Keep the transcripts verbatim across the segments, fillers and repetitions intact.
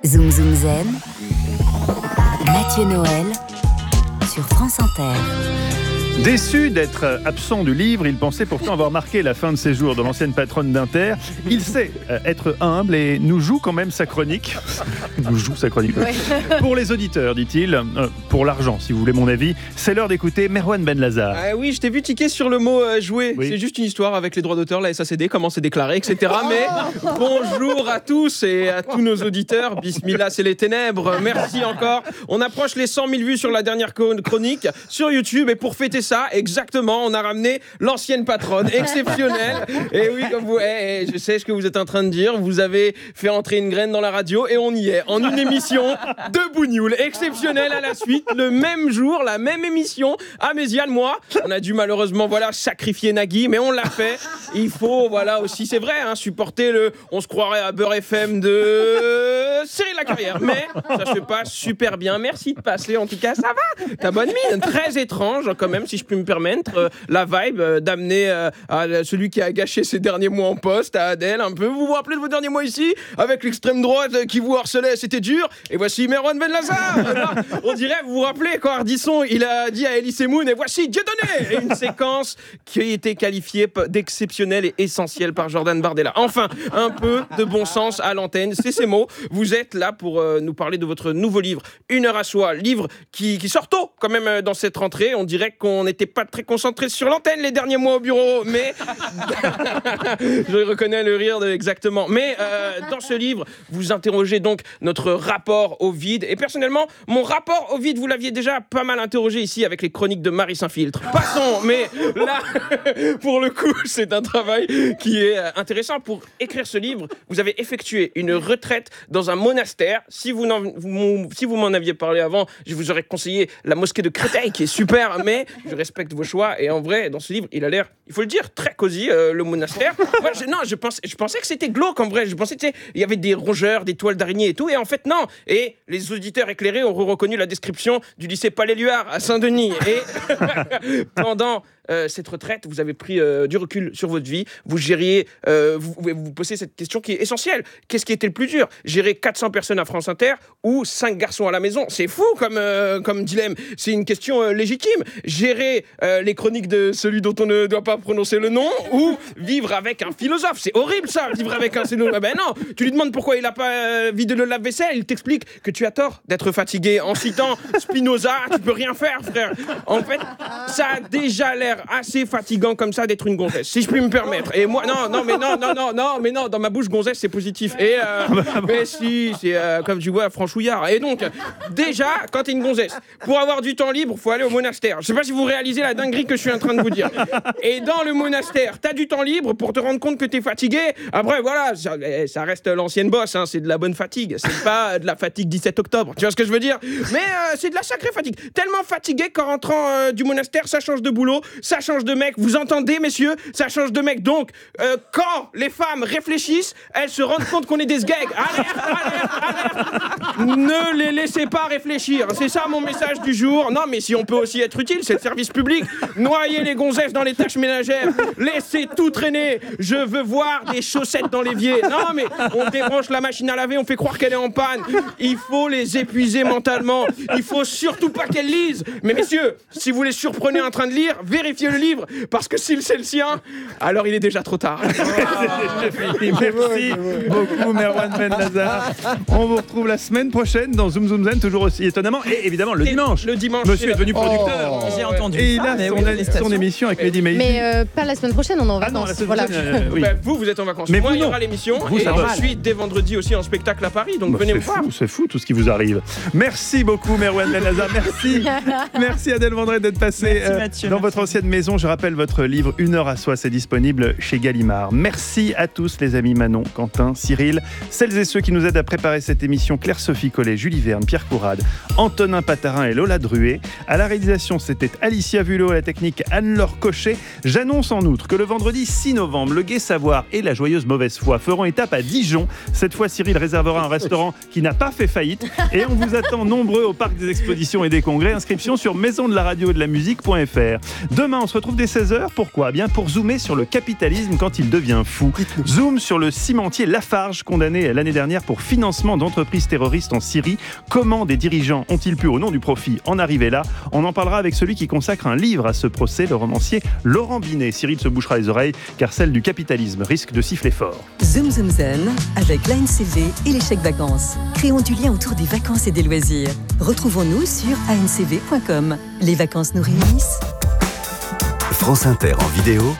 Zoom Zoom Zen, Mathieu Noël sur France Inter. Déçu d'être absent du livre, il pensait pourtant avoir marqué la fin de ses jours de l'ancienne patronne d'Inter. Il sait être humble et nous joue quand même sa chronique. nous joue sa chronique. Ouais. Pour les auditeurs, dit-il, euh, pour l'argent, si vous voulez mon avis, c'est l'heure d'écouter Merwan Benlazar. Ah oui, je t'ai vu tiquer sur le mot euh, jouer. Oui. C'est juste une histoire avec les droits d'auteur, la S A C D, comment c'est déclaré, et cetera. Mais bonjour à tous et à tous nos auditeurs. Bismillah, c'est les ténèbres. Merci encore. On approche les cent mille vues sur la dernière chronique sur YouTube et pour fêter ça, exactement, on a ramené l'ancienne patronne, exceptionnelle. Et oui, comme vous, eh, je sais ce que vous êtes en train de dire. Vous avez fait entrer une graine dans la radio et on y est. En une émission de Bougnoul, exceptionnelle à la suite, le même jour, la même émission. À Méziane, moi, on a dû malheureusement, voilà, sacrifier Nagui, mais on l'a fait. Il faut, voilà, aussi, c'est vrai, hein, supporter le. On se croirait à Beurre F M de Cyril Lacarrière, mais ça se passe super bien. Merci de passer, en tout cas, ça va. Ta bonne mine, très étrange, quand même, si je puis me permettre, euh, la vibe euh, d'amener euh, à celui qui a gâché ses derniers mois en poste, à Adèle, un peu. Vous vous rappelez de vos derniers mois ici, avec l'extrême droite euh, qui vous harcelait, c'était dur. Et voici Merwan Benlazar. Alors, on dirait, vous vous rappelez, quand Ardisson, il a dit à Elie Semoun, et voici Dieudonné. Et une séquence qui a été qualifiée d'exceptionnelle et essentielle par Jordan Bardella. Enfin, un peu de bon sens à l'antenne, c'est ces mots. Vous êtes là pour euh, nous parler de votre nouveau livre, Une heure à soi, livre qui, qui sort tôt quand même euh, dans cette rentrée. On dirait qu'on n'était pas très concentré sur l'antenne les derniers mois au bureau, mais je reconnais le rire de... exactement. Mais euh, dans ce livre, vous interrogez donc notre rapport au vide. Et personnellement, mon rapport au vide, vous l'aviez déjà pas mal interrogé ici avec les chroniques de Marie Saint-Filtre. Passons, mais là, pour le coup, c'est un travail qui est intéressant. Pour écrire ce livre, vous avez effectué une retraite dans un monastère. Si vous, vous, si vous m'en aviez parlé avant, je vous aurais conseillé la mosquée de Créteil, qui est super, mais je respecte vos choix. Et en vrai, dans ce livre, il a l'air, il faut le dire, très cosy, euh, le monastère. Moi, je, non, je, pense, je pensais que c'était glauque, en vrai. Je pensais qu'il y avait des rongeurs, des toiles d'araignée et tout. Et en fait, non. Et les auditeurs éclairés ont reconnu la description du lycée Palais-Luard à Saint-Denis. Et pendant euh, cette retraite, vous avez pris euh, du recul sur votre vie. Vous gériez, euh, vous, vous vous posez cette question qui est essentielle. Qu'est-ce qui était le plus dur ? Gérer quatre cents personnes à France Inter ou cinq garçons à la maison ? C'est fou comme, euh, comme dilemme. C'est une question euh, légitime. Gérer euh, les chroniques de celui dont on ne doit pas prononcer le nom ou vivre avec un philosophe. C'est horrible ça, vivre avec un philosophe. Ben non, tu lui demandes pourquoi il n'a pas euh, vidé le lave-vaisselle, il t'explique que tu as tort d'être fatigué. En citant Spinoza, tu peux rien faire, frère. En fait, ça a déjà l'air assez fatigant comme ça d'être une gonzesse, si je puis me permettre. Et moi, non, non, mais non, non, non, non, mais non, dans ma bouche, gonzesse, c'est positif. Et euh, mais si, c'est euh, comme tu vois, franchouillard. Et donc, déjà, quand t'es une gonzesse, pour avoir du temps libre, faut aller au monastère. Je sais pas si vous réalisez la dinguerie que je suis en train de vous dire. Et dans le monastère, t'as du temps libre pour te rendre compte que t'es fatigué. Après, voilà, ça, ça reste l'ancienne bosse, hein, c'est de la bonne fatigue. C'est pas de la fatigue dix-sept octobre. Tu vois ce que je veux dire ? Mais euh, c'est de la sacrée fatigue. Tellement fatigué qu'en rentrant euh, du monastère, ça change de boulot, ça change de mec. Vous entendez, messieurs ? Ça change de mec. Donc, euh, quand les femmes réfléchissent, elles se rendent compte qu'on est des sgegs. Alerte, alerte, alerte. Ne les laissez pas réfléchir. C'est ça mon message du jour. Non, mais si on peut aussi être utile, c'est le service public. Noyez les gonzesses dans les tâches ménagères. Laissez tout traîner. Je veux voir des chaussettes dans l'évier. Non, mais on débranche la machine à laver, on fait croire qu'elle est en panne. Il faut les épuiser mentalement. Il faut surtout pas qu'elles lisent. Mais messieurs, si vous les surprenez en train de lire, vérifiez le livre, parce que s'il c'est le sien, alors il est déjà trop tard. Merci beaucoup Merwan Benlazar. On vous retrouve la semaine prochaine dans Zoom Zoom Zen, toujours aussi étonnamment, et évidemment le dimanche. Le dimanche. Monsieur est devenu producteur. Oh, j'ai entendu. Et il ça, a mais son, oui, son, son émission avec Lady May. Mais euh, pas la semaine prochaine, on est en vacances. Ah non, la semaine voilà. prochaine, euh, oui. Bah, vous, vous êtes en vacances. Mais moi, vous, il y aura non. l'émission. Vous, et ça je va. suis dès vendredi aussi en spectacle à Paris, donc Bah, venez c'est me voir. fou, c'est fou tout ce qui vous arrive. Merci beaucoup Merwan Benlazar. Merci. Merci Adèle Vendré d'être passée Merci, euh, Mathieu, dans merci. votre ancienne maison. Je rappelle votre livre Une heure à soi, c'est disponible chez Gallimard. Merci à tous les amis Manon, Quentin, Cyril, celles et ceux qui nous aident à préparer cette émission, Claire-Sophie Collet, Julie Verne, Pierre Courade, Antonin Patarin et Lola Druet. À la réalisation, c'était Alicia Vulot, à la technique Anne-Laure Cochet. J'annonce en outre que le vendredi six novembre, le Gai Savoir et la Joyeuse Mauvaise Foi feront étape à Dijon. Cette fois, Cyril réservera un restaurant qui n'a pas fait faillite et on vous attend nombreux au Parc des Expositions et des Congrès. Inscription sur maison de la radio et de la musique point f r. Demain, Demain, on se retrouve dès seize heures. Pourquoi ? Eh bien, pour zoomer sur le capitalisme quand il devient fou. Zoom sur le cimentier Lafarge, condamné l'année dernière pour financement d'entreprises terroristes en Syrie. Comment des dirigeants ont-ils pu, au nom du profit, en arriver là ? On en parlera avec celui qui consacre un livre à ce procès, le romancier Laurent Binet. Cyril se bouchera les oreilles, car celle du capitalisme risque de siffler fort. Zoom Zoom Zen, avec l'A N C V et les chèques vacances. Créons du lien autour des vacances et des loisirs. Retrouvons-nous sur a n c v point com. Les vacances nous réunissent. France Inter en vidéo.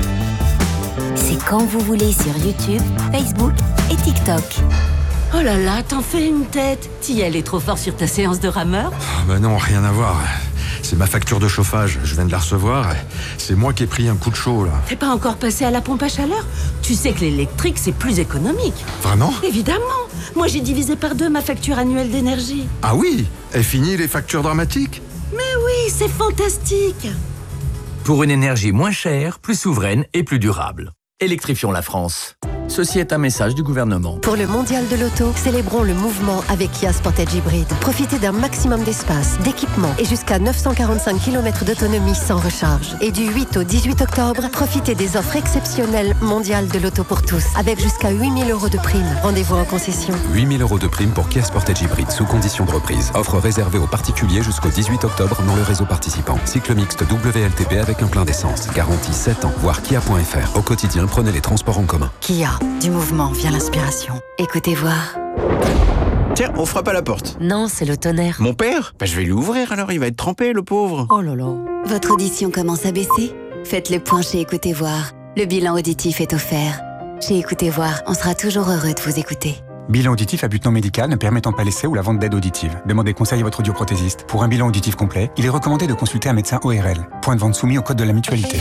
C'est quand vous voulez sur YouTube, Facebook et TikTok. Oh là là, t'en fais une tête. T'y allais trop fort sur ta séance de rameur ? Ah bah non, rien à voir. C'est ma facture de chauffage, je viens de la recevoir. C'est moi qui ai pris un coup de chaud, là. T'es pas encore passé à la pompe à chaleur ? Tu sais que l'électrique, c'est plus économique. Vraiment ? Évidemment. Moi, j'ai divisé par deux ma facture annuelle d'énergie. Ah oui ? Et fini les factures dramatiques ? Mais oui, c'est fantastique. Pour une énergie moins chère, plus souveraine et plus durable. Électrifions la France. Ceci est un message du gouvernement. Pour le mondial de l'auto, célébrons le mouvement avec Kia Sportage Hybrid. Profitez d'un maximum d'espace, d'équipement et jusqu'à neuf cent quarante-cinq kilomètres d'autonomie sans recharge. Et du huit au dix-huit octobre, profitez des offres exceptionnelles mondiales de l'auto pour tous, avec jusqu'à huit mille euros de prime. Rendez-vous en concession. huit mille euros de prime pour Kia Sportage Hybrid sous condition de reprise. Offre réservée aux particuliers jusqu'au dix-huit octobre dans le réseau participant. Cycle mixte W L T P avec un plein d'essence. Garantie sept ans. Voir kia point f r. Au quotidien, prenez les transports en commun. Kia. Du mouvement vient l'inspiration. Écoutez voir. Tiens, on frappe à la porte. Non, c'est le tonnerre. Mon père ? Bah, je vais lui ouvrir alors, il va être trempé, le pauvre. Oh là là. Votre audition commence à baisser ? Faites le point chez Écoutez Voir. Le bilan auditif est offert. Chez Écoutez Voir, on sera toujours heureux de vous écouter. Bilan auditif à but non médical ne permettant pas l'essai ou la vente d'aide auditive. Demandez conseil à votre audioprothésiste. Pour un bilan auditif complet, il est recommandé de consulter un médecin O R L. Point de vente soumis au code de la mutualité.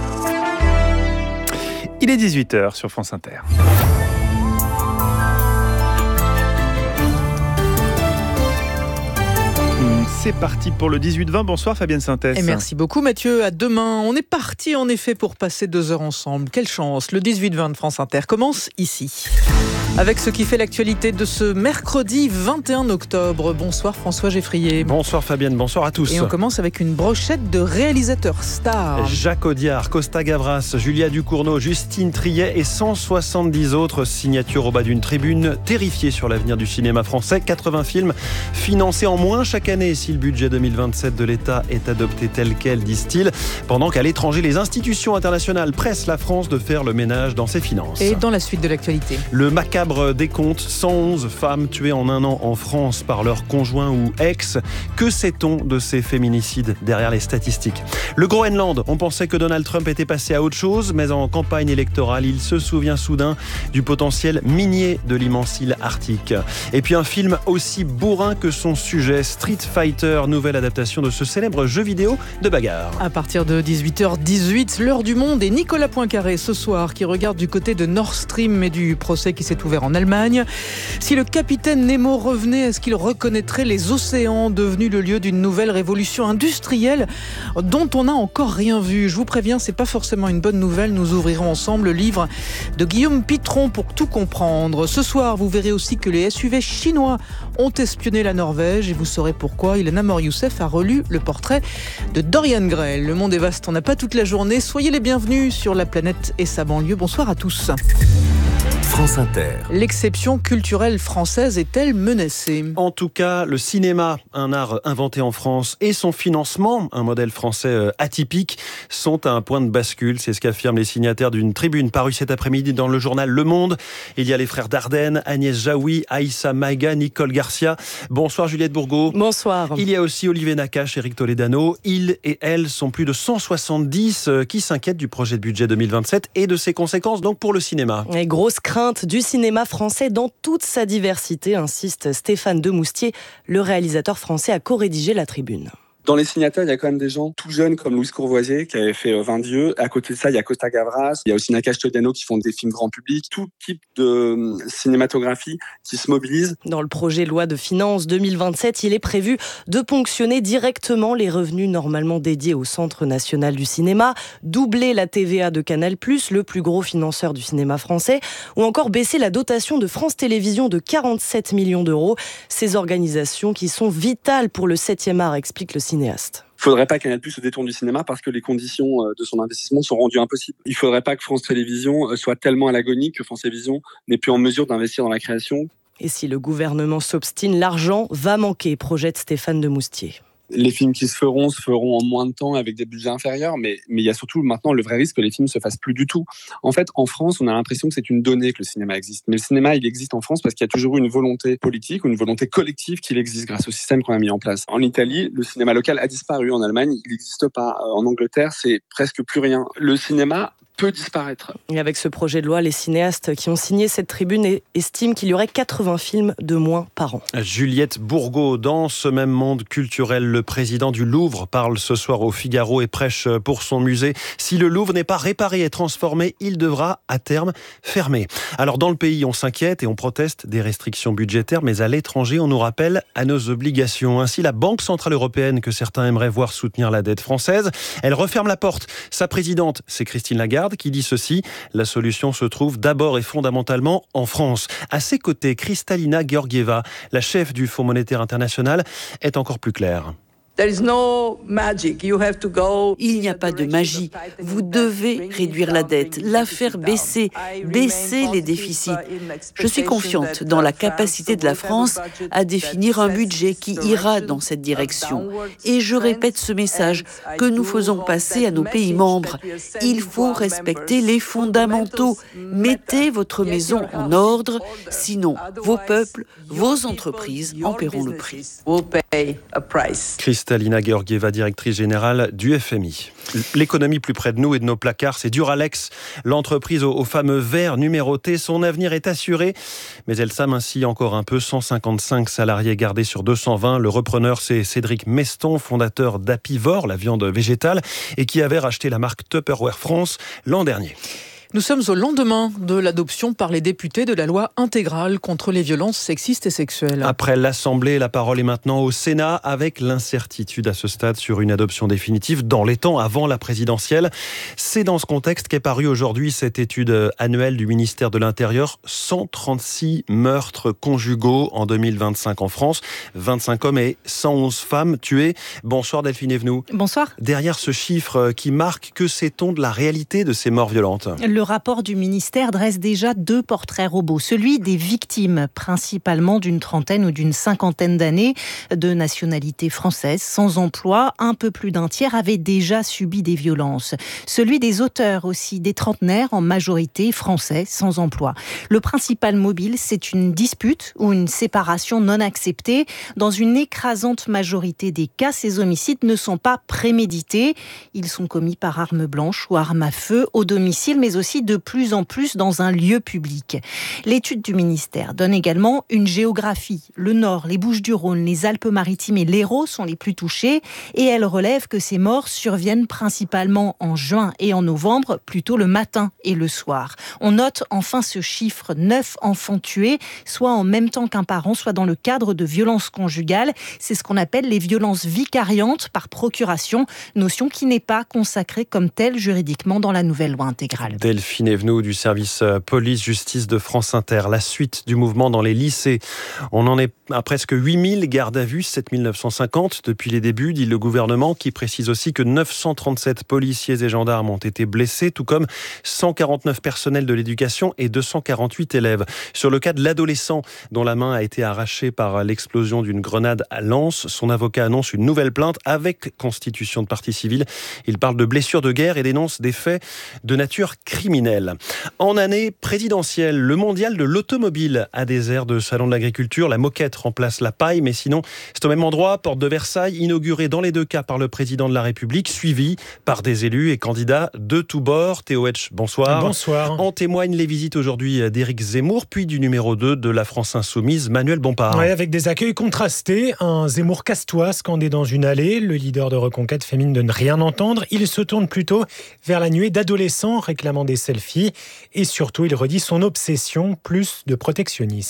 Il est dix-huit heures sur France Inter. C'est parti pour le dix-huit vingt. Bonsoir Fabienne Synthèse. Et merci beaucoup Mathieu. À demain. On est parti en effet pour passer deux heures ensemble. Quelle chance. Le dix-huit vingt de France Inter commence ici. Avec ce qui fait l'actualité de ce mercredi vingt et un octobre. Bonsoir François Geffrier. Bonsoir Fabienne, bonsoir à tous. Et on commence avec une brochette de réalisateurs stars. Jacques Audiard, Costa Gavras, Julia Ducournau, Justine Triet et cent soixante-dix autres signatures au bas d'une tribune, terrifiées sur l'avenir du cinéma français. quatre-vingts films financés en moins chaque année si le budget deux mille vingt-sept de l'État est adopté tel quel, disent-ils, pendant qu'à l'étranger, les institutions internationales pressent la France de faire le ménage dans ses finances. Et dans la suite de l'actualité, le macabre décompte, cent onze femmes tuées en un an en France par leur conjoint ou ex. Que sait-on de ces féminicides derrière les statistiques ? Le Groenland, on pensait que Donald Trump était passé à autre chose, mais en campagne électorale, il se souvient soudain du potentiel minier de l'immense île arctique. Et puis un film aussi bourrin que son sujet, Street Fighter, nouvelle adaptation de ce célèbre jeu vidéo de bagarre. À partir de dix-huit heures dix-huit, l'heure du monde et Nicolas Poincaré ce soir qui regarde du côté de Nord Stream et du procès qui s'est ouvert en Allemagne. Si le capitaine Nemo revenait, est-ce qu'il reconnaîtrait les océans devenus le lieu d'une nouvelle révolution industrielle dont on n'a encore rien vu ? Je vous préviens, c'est pas forcément une bonne nouvelle. Nous ouvrirons ensemble le livre de Guillaume Pitron pour tout comprendre. Ce soir, vous verrez aussi que les S U V chinois ont espionné la Norvège et vous saurez pourquoi. Ilana Mor-Youssef a relu le portrait de Dorian Gray. Le monde est vaste, on n'a pas toute la journée. Soyez les bienvenus sur la planète et sa banlieue. Bonsoir à tous. France Inter. L'exception culturelle française est-elle menacée ? En tout cas, le cinéma, un art inventé en France, et son financement, un modèle français atypique, sont à un point de bascule. C'est ce qu'affirment les signataires d'une tribune parue cet après-midi dans le journal Le Monde. Il y a les frères Dardenne, Agnès Jaoui, Aïssa Maïga, Nicole Garcia. Bonsoir Juliette Bourgault. Bonsoir. Il y a aussi Olivier Nakache, Éric Toledano. Ils et elles sont plus de cent soixante-dix qui s'inquiètent du projet de budget deux mille vingt-sept et de ses conséquences donc pour le cinéma. Et grosse crainte du cinéma français dans toute sa diversité, insiste Stéphane Demoustier, le réalisateur français a co-rédigé la tribune. Dans les signataires, il y a quand même des gens tout jeunes comme Louis Courvoisier qui avait fait vingt Dieux. À côté de ça, il y a Costa Gavras, il y a aussi Nakache Toledano qui font des films grand public. Tout type de cinématographie qui se mobilise. Dans le projet loi de finances deux mille vingt-sept, il est prévu de ponctionner directement les revenus normalement dédiés au Centre national du cinéma, doubler la T V A de Canal+, le plus gros financeur du cinéma français, ou encore baisser la dotation de France Télévisions de quarante-sept millions d'euros. Ces organisations qui sont vitales pour le septième art, explique le cinéma cinéaste. Il ne faudrait pas que Canal+ se détourne du cinéma parce que les conditions de son investissement sont rendues impossibles. Il ne faudrait pas que France Télévisions soit tellement à l'agonie que France Télévisions n'est plus en mesure d'investir dans la création. Et si le gouvernement s'obstine, l'argent va manquer, projette Stéphane de Moustier. Les films qui se feront se feront en moins de temps avec des budgets inférieurs, mais mais il y a surtout maintenant le vrai risque que les films se fassent plus du tout. En fait, en France, on a l'impression que c'est une donnée que le cinéma existe. Mais le cinéma, il existe en France parce qu'il y a toujours eu une volonté politique ou une volonté collective qu'il existe grâce au système qu'on a mis en place. En Italie, le cinéma local a disparu. En Allemagne, il n'existe pas. En Angleterre, c'est presque plus rien. Le cinéma peut disparaître. Et avec ce projet de loi, les cinéastes qui ont signé cette tribune estiment qu'il y aurait quatre-vingts films de moins par an. Juliette Bourgault, dans ce même monde culturel, le président du Louvre parle ce soir au Figaro et prêche pour son musée. Si le Louvre n'est pas réparé et transformé, il devra à terme fermer. Alors dans le pays, on s'inquiète et on proteste des restrictions budgétaires, mais à l'étranger, on nous rappelle à nos obligations. Ainsi, la Banque Centrale Européenne, que certains aimeraient voir soutenir la dette française, elle referme la porte. Sa présidente, c'est Christine Lagarde, qui dit ceci: la solution se trouve d'abord et fondamentalement en France. À ses côtés, Kristalina Georgieva, la chef du Fonds monétaire international, est encore plus claire. Il n'y a pas de magie. Vous devez réduire la dette, la faire baisser, baisser les déficits. Je suis confiante dans la capacité de la France à définir un budget qui ira dans cette direction. Et je répète ce message que nous faisons passer à nos pays membres. Il faut respecter les fondamentaux. Mettez votre maison en ordre, sinon vos peuples, vos entreprises en paieront le prix. Kristalina Georgieva, directrice générale du F M I. L'économie plus près de nous et de nos placards, c'est Duralex, l'entreprise au, au fameux verre numéroté. Son avenir est assuré, mais elle s'amincit encore un peu. cent cinquante-cinq salariés gardés sur deux cent vingt. Le repreneur, c'est Cédric Meston, fondateur d'Apivore, la viande végétale, et qui avait racheté la marque Tupperware France l'an dernier. Nous sommes au lendemain de l'adoption par les députés de la loi intégrale contre les violences sexistes et sexuelles. Après l'Assemblée, la parole est maintenant au Sénat, avec l'incertitude à ce stade sur une adoption définitive dans les temps avant la présidentielle. C'est dans ce contexte qu'est parue aujourd'hui cette étude annuelle du ministère de l'Intérieur. cent trente-six meurtres conjugaux en deux mille vingt-cinq en France. vingt-cinq hommes et cent onze femmes tuées. Bonsoir Delphine Evenou. Bonsoir. Derrière ce chiffre qui marque, que sait-on de la réalité de ces morts violentes ? Le rapport du ministère dresse déjà deux portraits robots. Celui des victimes, principalement d'une trentaine ou d'une cinquantaine d'années, de nationalité française, sans emploi. Un peu plus d'un tiers avaient déjà subi des violences. Celui des auteurs aussi, des trentenaires, en majorité français, sans emploi. Le principal mobile, c'est une dispute ou une séparation non acceptée. Dans une écrasante majorité des cas, ces homicides ne sont pas prémédités. Ils sont commis par arme blanche ou arme à feu au domicile, mais aussi de plus en plus dans un lieu public. L'étude du ministère donne également une géographie. Le Nord, les Bouches-du-Rhône, les Alpes-Maritimes et l'Hérault sont les plus touchés et elle relève que ces morts surviennent principalement en juin et en novembre, plutôt le matin et le soir. On note enfin ce chiffre, neuf enfants tués, soit en même temps qu'un parent, soit dans le cadre de violences conjugales. C'est ce qu'on appelle les violences vicariantes par procuration, notion qui n'est pas consacrée comme telle juridiquement dans la nouvelle loi intégrale. Delphine Evenou du service police-justice de France Inter. La suite du mouvement dans les lycées. On en est à presque huit mille gardes à vue, sept mille neuf cent cinquante depuis les débuts, dit le gouvernement, qui précise aussi que neuf cent trente-sept policiers et gendarmes ont été blessés, tout comme cent quarante-neuf personnels de l'éducation et deux cent quarante-huit élèves. Sur le cas de l'adolescent dont la main a été arrachée par l'explosion d'une grenade à Lens, son avocat annonce une nouvelle plainte avec constitution de partie civile. Il parle de blessures de guerre et dénonce des faits de nature criminelle. En année présidentielle, le mondial de l'automobile a des airs de salon de l'agriculture. La moquette remplace la paille, mais sinon, c'est au même endroit, porte de Versailles, inauguré dans les deux cas par le président de la République, suivi par des élus et candidats de tous bords. Théo Hetch, bonsoir. Bonsoir. En témoignent les visites aujourd'hui d'Éric Zemmour, puis du numéro deux de la France Insoumise, Manuel Bompard. Ouais, avec des accueils contrastés. Un Zemmour casse-toi scandé dans une allée. Le leader de Reconquête fait mine de ne rien entendre. Il se tourne plutôt vers la nuée d'adolescents réclamant des selfies et surtout il redit son obsession, plus de protectionnisme.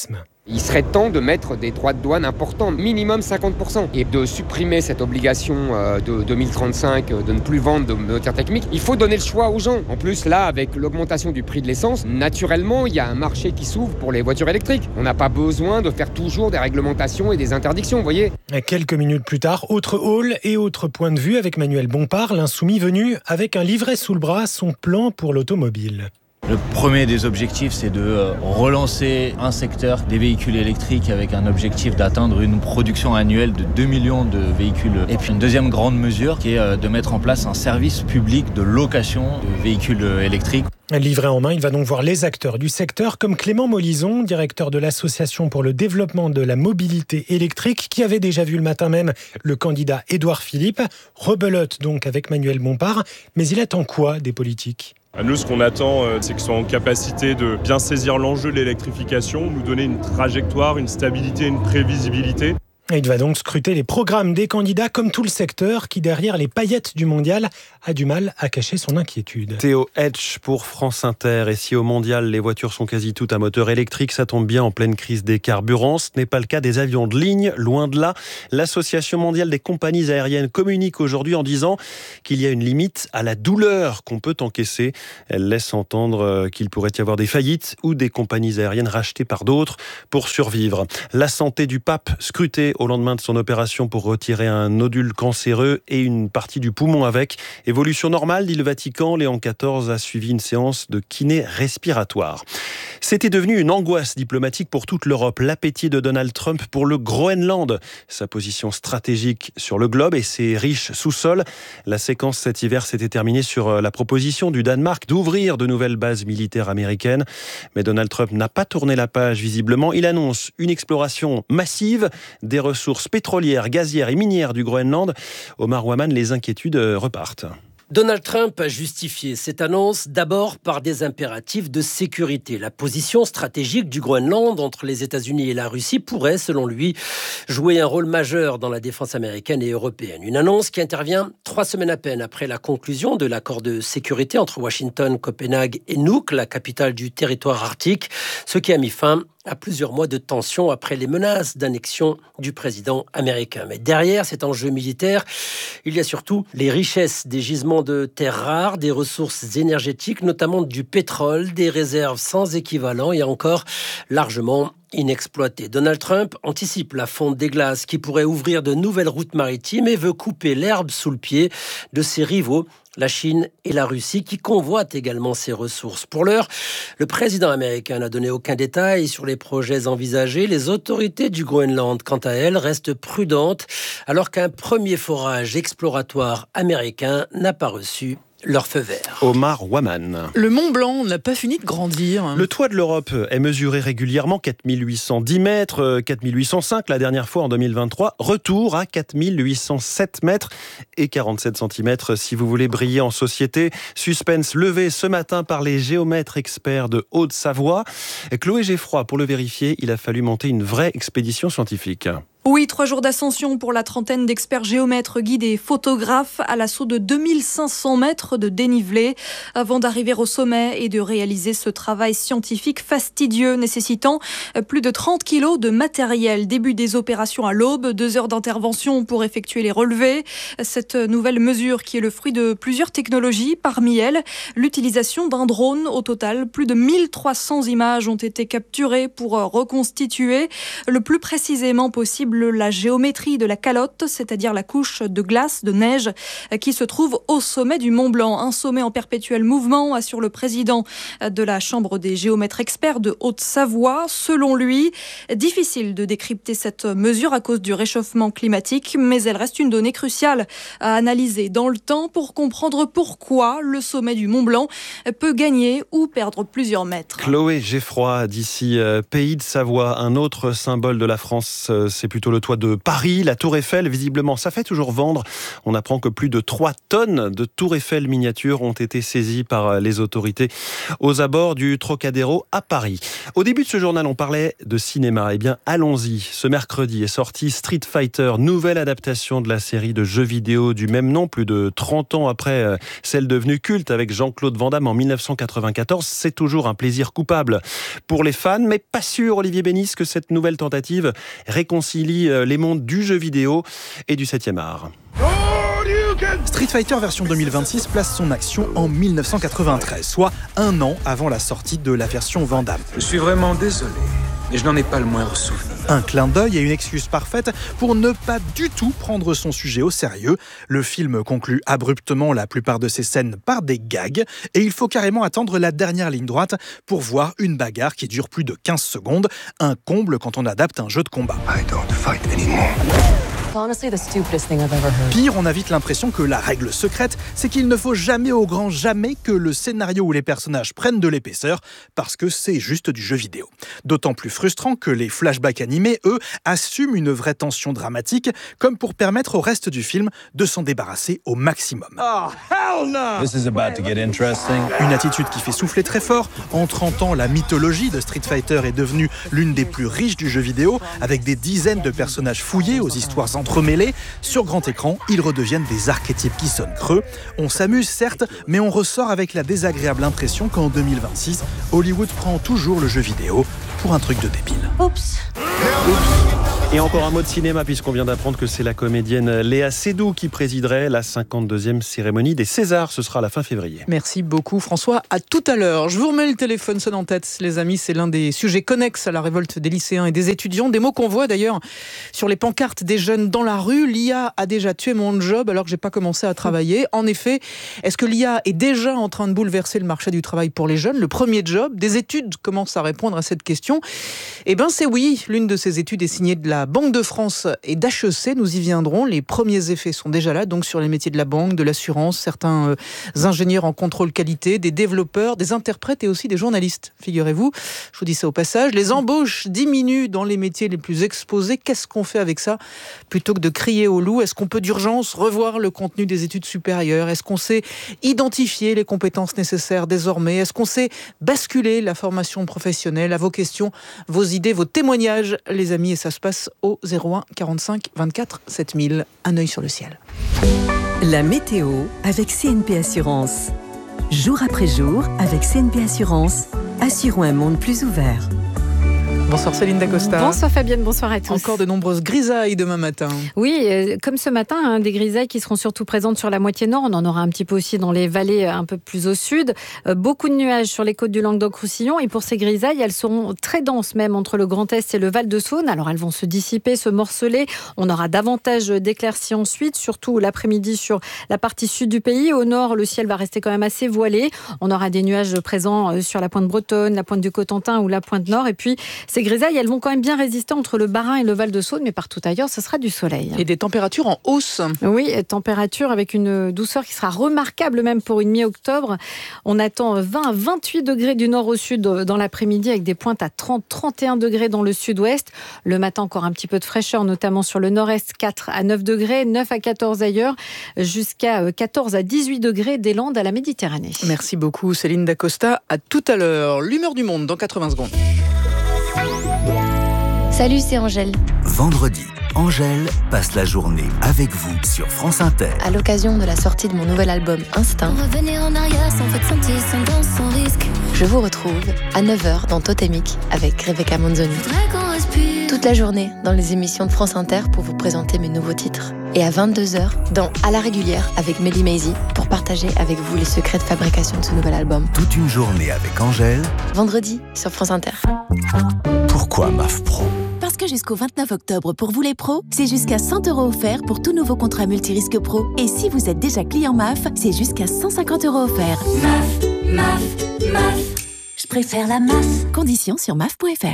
Il serait temps de mettre des droits de douane importants, minimum cinquante pour cent, et de supprimer cette obligation de deux mille trente-cinq de ne plus vendre de moteurs techniques. Il faut donner le choix aux gens. En plus, là, avec l'augmentation du prix de l'essence, naturellement, il y a un marché qui s'ouvre pour les voitures électriques. On n'a pas besoin de faire toujours des réglementations et des interdictions, vous voyez. Quelques minutes plus tard, autre hall et autre point de vue avec Manuel Bompard, l'insoumis venu avec un livret sous le bras, son plan pour l'automobile. Le premier des objectifs, c'est de relancer un secteur des véhicules électriques avec un objectif d'atteindre une production annuelle de deux millions de véhicules. Et puis une deuxième grande mesure qui est de mettre en place un service public de location de véhicules électriques. Livré en main, il va donc voir les acteurs du secteur comme Clément Molison, directeur de l'Association pour le développement de la mobilité électrique, qui avait déjà vu le matin même le candidat Édouard Philippe. Rebelote donc avec Manuel Bompard, mais il attend quoi des politiques ? Nous, ce qu'on attend, c'est qu'ils soient en capacité de bien saisir l'enjeu de l'électrification, nous donner une trajectoire, une stabilité, une prévisibilité. Il va donc scruter les programmes des candidats comme tout le secteur qui, derrière les paillettes du mondial, a du mal à cacher son inquiétude. Théo Hetch pour France Inter. Et si au mondial, les voitures sont quasi toutes à moteur électrique, ça tombe bien en pleine crise des carburants. Ce n'est pas le cas des avions de ligne, loin de là. L'Association mondiale des compagnies aériennes communique aujourd'hui en disant qu'il y a une limite à la douleur qu'on peut encaisser. Elle laisse entendre qu'il pourrait y avoir des faillites ou des compagnies aériennes rachetées par d'autres pour survivre. La santé du pape scrutée au lendemain de son opération pour retirer un nodule cancéreux et une partie du poumon avec. Évolution normale, dit le Vatican. Léon quatorze a suivi une séance de kiné respiratoire. C'était devenu une angoisse diplomatique pour toute l'Europe. L'appétit de Donald Trump pour le Groenland. Sa position stratégique sur le globe et ses riches sous-sols. La séquence cet hiver s'était terminée sur la proposition du Danemark d'ouvrir de nouvelles bases militaires américaines. Mais Donald Trump n'a pas tourné la page visiblement. Il annonce une exploration massive des ressources pétrolières, gazières et minières du Groenland. Omar Waman, les inquiétudes repartent. Donald Trump a justifié cette annonce d'abord par des impératifs de sécurité. La position stratégique du Groenland entre les États-Unis et la Russie pourrait, selon lui, jouer un rôle majeur dans la défense américaine et européenne. Une annonce qui intervient trois semaines à peine après la conclusion de l'accord de sécurité entre Washington, Copenhague et Nuuk, la capitale du territoire arctique, ce qui a mis fin à plusieurs mois de tension après les menaces d'annexion du président américain. Mais derrière cet enjeu militaire, il y a surtout les richesses des gisements de terres rares, des ressources énergétiques, notamment du pétrole, des réserves sans équivalent et encore largement inexploitées. Donald Trump anticipe la fonte des glaces qui pourrait ouvrir de nouvelles routes maritimes et veut couper l'herbe sous le pied de ses rivaux, la Chine et la Russie, qui convoitent également ces ressources. Pour l'heure, le président américain n'a donné aucun détail sur les projets envisagés. Les autorités du Groenland, quant à elles, restent prudentes, alors qu'un premier forage exploratoire américain n'a pas reçu leur feu vert. Omar Waman. Le Mont Blanc n'a pas fini de grandir. Le toit de l'Europe est mesuré régulièrement, quatre mille huit cent dix mètres, quatre mille huit cent cinq la dernière fois en deux mille vingt-trois. Retour à quatre mille huit cent sept mètres et quarante-sept centimètres si vous voulez briller en société. Suspense levé ce matin par les géomètres experts de Haute-Savoie. Chloé Geffroy, pour le vérifier, il a fallu monter une vraie expédition scientifique. Oui, trois jours d'ascension pour la trentaine d'experts géomètres, guides et photographes à l'assaut de deux mille cinq cents mètres de dénivelé avant d'arriver au sommet et de réaliser ce travail scientifique fastidieux nécessitant plus de trente kilos de matériel. Début des opérations à l'aube, deux heures d'intervention pour effectuer les relevés. Cette nouvelle mesure qui est le fruit de plusieurs technologies, parmi elles l'utilisation d'un drone. Au total, plus de mille trois cents images ont été capturées pour reconstituer le plus précisément possible la géométrie de la calotte, c'est-à-dire la couche de glace, de neige, qui se trouve au sommet du Mont Blanc. Un sommet en perpétuel mouvement, assure le président de la Chambre des géomètres experts de Haute-Savoie. Selon lui, difficile de décrypter cette mesure à cause du réchauffement climatique, mais elle reste une donnée cruciale à analyser dans le temps pour comprendre pourquoi le sommet du Mont Blanc peut gagner ou perdre plusieurs mètres. Chloé Geffroy, d'ici euh, Pays de Savoie, un autre symbole de la France, euh, c'est plus plutôt le toit de Paris, la Tour Eiffel. Visiblement, ça fait toujours vendre. On apprend que plus de trois tonnes de Tour Eiffel miniatures ont été saisies par les autorités aux abords du Trocadéro à Paris. Au début de ce journal, on parlait de cinéma. Eh bien, allons-y. Ce mercredi est sorti Street Fighter, nouvelle adaptation de la série de jeux vidéo du même nom, plus de trente ans après celle devenue culte avec Jean-Claude Van Damme en dix-neuf cent quatre-vingt-quatorze. C'est toujours un plaisir coupable pour les fans, mais pas sûr, Olivier Bénis, que cette nouvelle tentative réconcilie les mondes du jeu vidéo et du septième art. Street Fighter version deux mille vingt-six place son action en dix-neuf cent quatre-vingt-treize, soit un an avant la sortie de la version Van Damme. Je suis vraiment désolé, mais je n'en ai pas le moindre souvenir. Un clin d'œil et une excuse parfaite pour ne pas du tout prendre son sujet au sérieux. Le film conclut abruptement la plupart de ses scènes par des gags et il faut carrément attendre la dernière ligne droite pour voir une bagarre qui dure plus de quinze secondes, un comble quand on adapte un jeu de combat. I don't fight anymore. Pire, on a vite l'impression que la règle secrète, c'est qu'il ne faut jamais au grand jamais que le scénario ou les personnages prennent de l'épaisseur, parce que c'est juste du jeu vidéo. D'autant plus frustrant que les flashbacks animés, eux, assument une vraie tension dramatique, comme pour permettre au reste du film de s'en débarrasser au maximum. Oh, hell no! This is about to get interesting. Une attitude qui fait souffler très fort. En trente ans, la mythologie de Street Fighter est devenue l'une des plus riches du jeu vidéo, avec des dizaines de personnages fouillés aux histoires entremêlés. Sur grand écran, ils redeviennent des archétypes qui sonnent creux. On s'amuse certes, mais on ressort avec la désagréable impression qu'en deux mille vingt-six, Hollywood prend toujours le jeu vidéo pour un truc de débile. Oups. Et encore un mot de cinéma, puisqu'on vient d'apprendre que c'est la comédienne Léa Seydoux qui présiderait la cinquante-deuxième cérémonie des Césars. Ce sera à la fin février. Merci beaucoup François, à tout à l'heure. Je vous remets le téléphone sonne en tête, les amis. C'est l'un des sujets connexes à la révolte des lycéens et des étudiants. Des mots qu'on voit d'ailleurs sur les pancartes des jeunes dans la rue. L'I A a déjà tué mon job alors que j'ai pas commencé à travailler. En effet, est-ce que l'I A est déjà en train de bouleverser le marché du travail pour les jeunes? Le premier job, des études commencent à répondre à cette question. Eh bien c'est oui, l'une de ces études est signée de la Banque de France et d'H E C, nous y viendrons. Les premiers effets sont déjà là, donc sur les métiers de la banque, de l'assurance, certains euh, ingénieurs en contrôle qualité, des développeurs, des interprètes et aussi des journalistes. Figurez-vous, je vous dis ça au passage, les embauches diminuent dans les métiers les plus exposés. Qu'est-ce qu'on fait avec ça? Plutôt que de crier au loup, est-ce qu'on peut d'urgence revoir le contenu des études supérieures? Est-ce qu'on sait identifier les compétences nécessaires désormais? Est-ce qu'on sait basculer la formation professionnelle? À vos questions, vos idées, vos témoignages, les amis, et ça se passe au zéro un quarante-cinq vingt-quatre sept mille. Un œil sur le ciel. La météo avec C N P Assurance. Jour après jour, avec C N P Assurance, assurons un monde plus ouvert. Bonsoir Céline Dacosta. Bonsoir Fabienne, bonsoir à tous. Encore de nombreuses grisailles demain matin. Oui, euh, comme ce matin, hein, des grisailles qui seront surtout présentes sur la moitié nord. On en aura un petit peu aussi dans les vallées un peu plus au sud. Euh, beaucoup de nuages sur les côtes du Languedoc-Roussillon. Et pour ces grisailles, elles seront très denses même entre le Grand Est et le Val-de-Saône. Alors elles vont se dissiper, se morceler. On aura davantage d'éclaircies ensuite, surtout l'après-midi sur la partie sud du pays. Au nord, le ciel va rester quand même assez voilé. On aura des nuages présents sur la pointe bretonne, la pointe du Cotentin ou la pointe nord. Et puis, ces grisailles, elles vont quand même bien résister entre le Bas-Rhin et le Val-de-Saône, mais partout ailleurs, ce sera du soleil. Et des températures en hausse. Oui, température avec une douceur qui sera remarquable même pour une mi-octobre. On attend vingt à vingt-huit degrés du nord au sud dans l'après-midi, avec des pointes à trente à trente et un degrés dans le sud-ouest. Le matin, encore un petit peu de fraîcheur, notamment sur le nord-est, quatre à neuf degrés, neuf à quatorze ailleurs, jusqu'à quatorze à dix-huit degrés des Landes à la Méditerranée. Merci beaucoup Céline Dacosta. À tout à l'heure. L'humeur du monde dans quatre-vingts secondes. Salut, c'est Angèle. Vendredi, Angèle passe la journée avec vous sur France Inter. À l'occasion de la sortie de mon nouvel album Instinct, revenir en arrière sans fait sentir, sans danse, sans risque. Je vous retrouve à neuf heures dans Totémique avec Rebecca Manzoni. Toute la journée dans les émissions de France Inter pour vous présenter mes nouveaux titres. Et à vingt-deux heures dans À la régulière avec Melly Maisy pour partager avec vous les secrets de fabrication de ce nouvel album. Toute une journée avec Angèle. Vendredi sur France Inter. Pourquoi M A F Pro ? Parce que jusqu'au vingt-neuf octobre, pour vous les pros, c'est jusqu'à cent euros offerts pour tout nouveau contrat multirisque pro. Et si vous êtes déjà client M A F, c'est jusqu'à cent cinquante euros offerts. M A F, M A F, M A F. Je préfère la M A F. Conditions sur M A F point F R.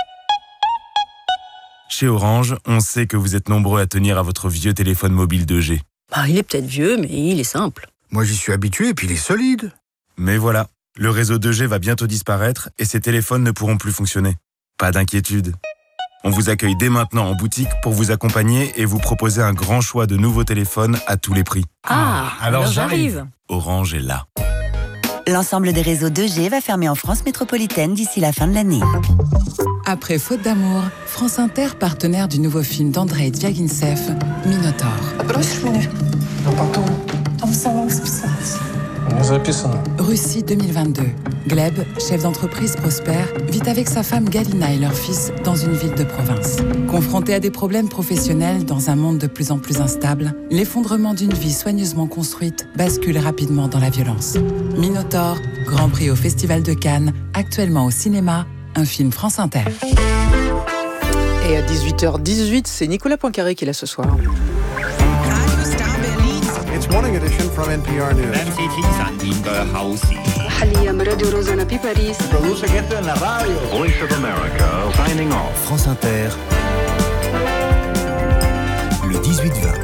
Chez Orange, on sait que vous êtes nombreux à tenir à votre vieux téléphone mobile deux G. Bah, il est peut-être vieux, mais il est simple. Moi, j'y suis habitué et puis il est solide. Mais voilà, le réseau deux G va bientôt disparaître et ces téléphones ne pourront plus fonctionner. Pas d'inquiétude. On vous accueille dès maintenant en boutique pour vous accompagner et vous proposer un grand choix de nouveaux téléphones à tous les prix. Ah, alors, alors j'arrive. Orange est là. L'ensemble des réseaux deux G va fermer en France métropolitaine d'ici la fin de l'année. Après Faute d'amour, France Inter, partenaire du nouveau film d'Andrei Dviagintsev, Minotaur. Russie deux mille vingt-deux. Gleb, chef d'entreprise prospère, vit avec sa femme Galina et leur fils dans une ville de province. Confronté à des problèmes professionnels dans un monde de plus en plus instable, l'effondrement d'une vie soigneusement construite bascule rapidement dans la violence. Minotaur, Grand Prix au Festival de Cannes, actuellement au cinéma, un film France Inter. Et à dix-huit heures dix-huit, c'est Nicolas Poincaré qui est là ce soir. It's morning edition from N P R News. Voice of America signing off. France Inter, le dix-huit vingt.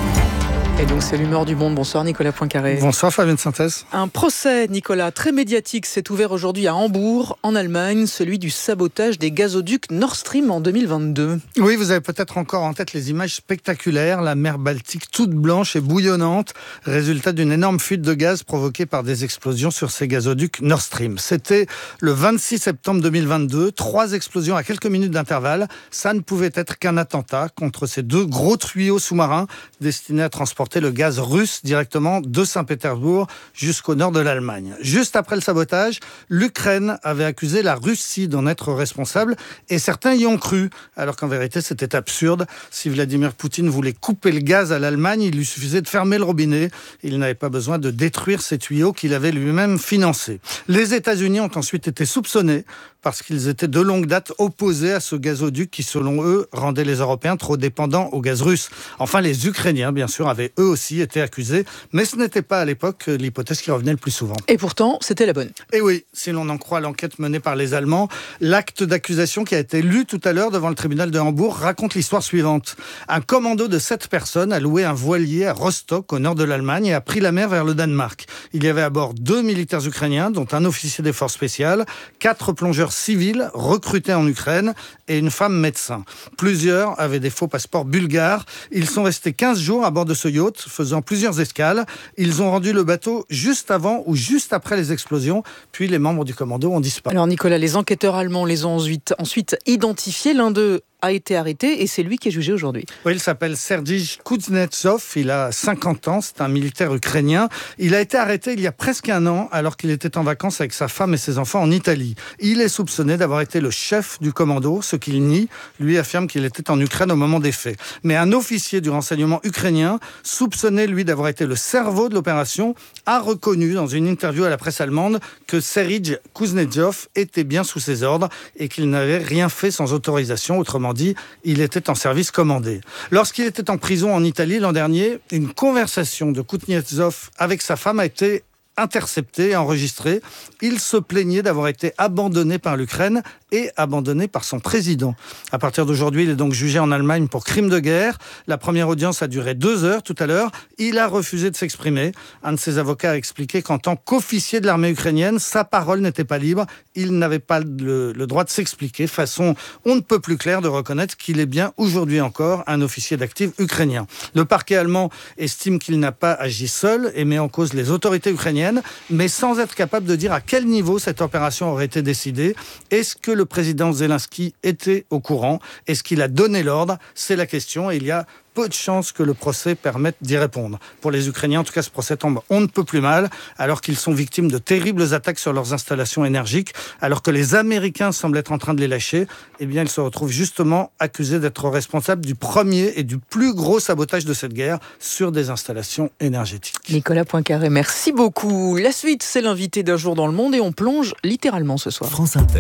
Et donc c'est l'humeur du monde. Bonsoir Nicolas Poincaré. Bonsoir Fabienne Synthèse. Un procès, Nicolas, très médiatique s'est ouvert aujourd'hui à Hambourg, en Allemagne, celui du sabotage des gazoducs Nord Stream en deux mille vingt-deux. Oui, vous avez peut-être encore en tête les images spectaculaires, la mer Baltique toute blanche et bouillonnante, résultat d'une énorme fuite de gaz provoquée par des explosions sur ces gazoducs Nord Stream. C'était le vingt-six septembre deux mille vingt-deux, trois explosions à quelques minutes d'intervalle. Ça ne pouvait être qu'un attentat contre ces deux gros tuyaux sous-marins destinés à transporter le gaz russe directement de Saint-Pétersbourg jusqu'au nord de l'Allemagne. Juste après le sabotage, l'Ukraine avait accusé la Russie d'en être responsable et certains y ont cru, alors qu'en vérité c'était absurde. Si Vladimir Poutine voulait couper le gaz à l'Allemagne, il lui suffisait de fermer le robinet. Il n'avait pas besoin de détruire ces tuyaux qu'il avait lui-même financés. Les États-Unis ont ensuite été soupçonnés parce qu'ils étaient de longue date opposés à ce gazoduc qui, selon eux, rendait les Européens trop dépendants au gaz russe. Enfin, les Ukrainiens, bien sûr, avaient eux aussi été accusés, mais ce n'était pas à l'époque l'hypothèse qui revenait le plus souvent. Et pourtant, c'était la bonne. Et oui, si l'on en croit l'enquête menée par les Allemands, l'acte d'accusation qui a été lu tout à l'heure devant le tribunal de Hambourg raconte l'histoire suivante. Un commando de sept personnes a loué un voilier à Rostock, au nord de l'Allemagne, et a pris la mer vers le Danemark. Il y avait à bord deux militaires ukrainiens, dont un officier des forces spéciales, quatre plongeurs civils recrutés en Ukraine et une femme médecin. Plusieurs avaient des faux passeports bulgares. Ils sont restés quinze jours à bord de ce yacht, faisant plusieurs escales. Ils ont rendu le bateau juste avant ou juste après les explosions, puis les membres du commando ont disparu. Alors Nicolas, les enquêteurs allemands les ont ensuite, ensuite identifiés. L'un d'eux a été arrêté et c'est lui qui est jugé aujourd'hui. Oui, il s'appelle Sergei Kuznetsov, il a cinquante ans, c'est un militaire ukrainien. Il a été arrêté il y a presque un an alors qu'il était en vacances avec sa femme et ses enfants en Italie. Il est soupçonné d'avoir été le chef du commando, ce qu'il nie. Lui affirme qu'il était en Ukraine au moment des faits. Mais un officier du renseignement ukrainien, soupçonné lui d'avoir été le cerveau de l'opération, a reconnu dans une interview à la presse allemande que Sergei Kuznetsov était bien sous ses ordres et qu'il n'avait rien fait sans autorisation, autrement dit, il était en service commandé. Lorsqu'il était en prison en Italie l'an dernier, une conversation de Kuznetsov avec sa femme a été intercepté et enregistré. Il se plaignait d'avoir été abandonné par l'Ukraine et abandonné par son président. À partir d'aujourd'hui, il est donc jugé en Allemagne pour crime de guerre. La première audience a duré deux heures tout à l'heure. Il a refusé de s'exprimer. Un de ses avocats a expliqué qu'en tant qu'officier de l'armée ukrainienne, sa parole n'était pas libre. Il n'avait pas le, le droit de s'expliquer. Façon on ne peut plus claire de reconnaître qu'il est bien aujourd'hui encore un officier d'actif ukrainien. Le parquet allemand estime qu'il n'a pas agi seul et met en cause les autorités ukrainiennes, mais sans être capable de dire à quel niveau cette opération aurait été décidée. Est-ce que le président Zelensky était au courant? Est-ce qu'il a donné l'ordre? C'est la question et il y a peu de chances que le procès permette d'y répondre. Pour les Ukrainiens, en tout cas, ce procès tombe on ne peut plus mal, alors qu'ils sont victimes de terribles attaques sur leurs installations énergiques, alors que les Américains semblent être en train de les lâcher, eh bien, ils se retrouvent justement accusés d'être responsables du premier et du plus gros sabotage de cette guerre sur des installations énergétiques. Nicolas Poincaré, merci beaucoup. La suite, c'est l'invité d'un jour dans le monde et on plonge littéralement ce soir. France Inter.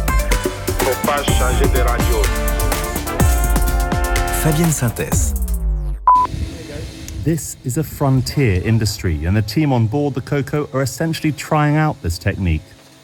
Faut pas changer de radio. Fabienne Synthèse. This is a frontier industry, and the team on board the Coco are essentially trying out this technique.